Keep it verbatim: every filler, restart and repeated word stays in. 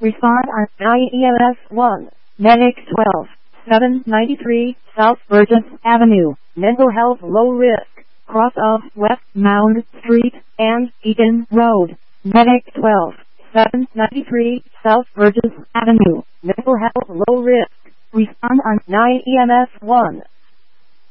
Respond on nine E M S one. Medic twelve, seven ninety-three South Burgess Avenue, Mental Health Low Risk, cross of West Mound Street and Eaton Road. Medic twelve, seven ninety-three South Burgess Avenue, Mental Health Low Risk. Respond on nine E M S one.